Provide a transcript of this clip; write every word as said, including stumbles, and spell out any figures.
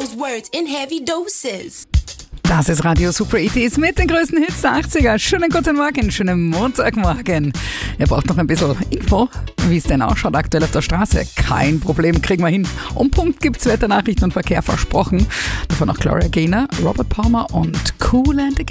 those words in heavy doses. Das ist Radio Super E Ts mit den größten Hits der achtziger. Schönen guten Morgen, schönen Montagmorgen. Ihr braucht noch ein bisschen Info, wie es denn ausschaut aktuell auf der Straße. Kein Problem, kriegen wir hin. Um Punkt gibt's Wetternachrichten und Verkehr versprochen. Davon noch Gloria Gaynor, Robert Palmer und Kool and the Gang.